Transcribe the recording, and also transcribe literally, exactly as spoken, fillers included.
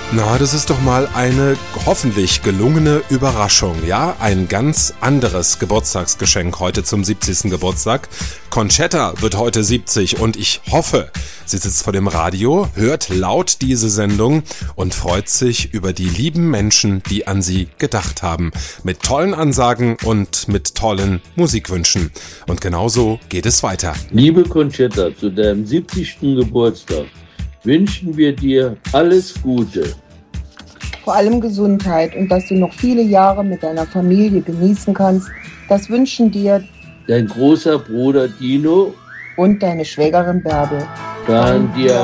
Na, das ist doch mal eine hoffentlich gelungene Überraschung, ja? Ein ganz anderes Geburtstagsgeschenk heute zum siebzigsten Geburtstag. Conchetta wird heute siebzig und ich hoffe, sie sitzt vor dem Radio, hört laut diese Sendung und freut sich über die lieben Menschen, die an sie gedacht haben. Mit tollen Ansagen und mit tollen Musikwünschen. Und genauso geht es weiter. Liebe Conchetta, zu deinem siebzigsten Geburtstag wünschen wir dir alles Gute. Vor allem Gesundheit und dass du noch viele Jahre mit deiner Familie genießen kannst. Das wünschen dir dein großer Bruder Dino und deine Schwägerin Bärbel. Tandia